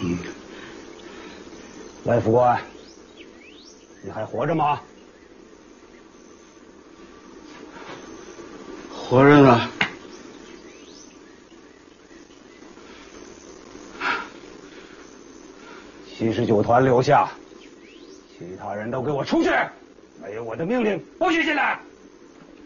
赖副官，你还活着吗？ 活着呢。 79团留下，其他人都给我出去！没有我的命令，不许进来！